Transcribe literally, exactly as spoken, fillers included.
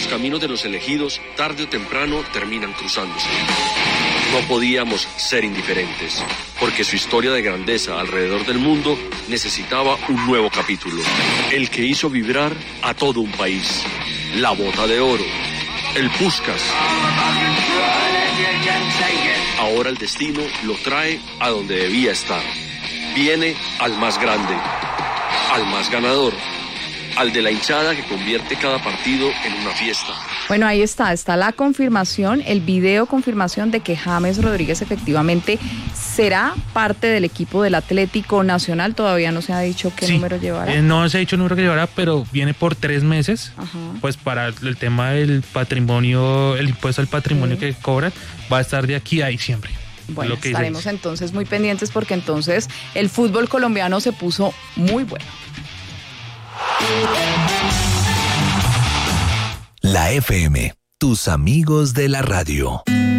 los caminos de los elegidos, tarde o temprano, terminan cruzándose. No podíamos ser indiferentes, porque su historia de grandeza alrededor del mundo necesitaba un nuevo capítulo, el que hizo vibrar a todo un país. La Bota de Oro, el Puskás. Ahora el destino lo trae a donde debía estar. Viene al más grande, al más ganador, al de la hinchada que convierte cada partido en una fiesta. Bueno, ahí está, está la confirmación, el video confirmación de que James Rodríguez efectivamente será parte del equipo del Atlético Nacional. Todavía no se ha dicho qué sí, número llevará. Eh, no se ha dicho el número que llevará, pero viene por tres meses. Ajá. Pues para el tema del patrimonio, el impuesto al patrimonio sí. que cobran, va a estar de aquí a diciembre. Bueno, estaremos entonces muy pendientes porque entonces el fútbol colombiano se puso muy bueno. La F M, tus amigos de la radio.